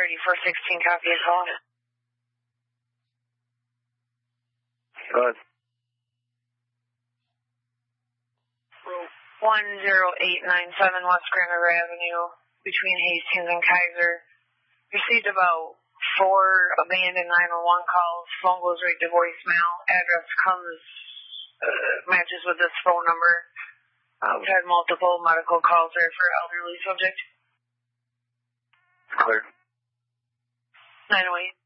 3416, copy a call. Go ahead. 10897 West Grand River Avenue, between Hastings and Kaiser. Received about 4 abandoned 911 calls. Phone goes right to voicemail. Address matches with this phone number. We've had multiple medical calls there for elderly subject. Clear. 908.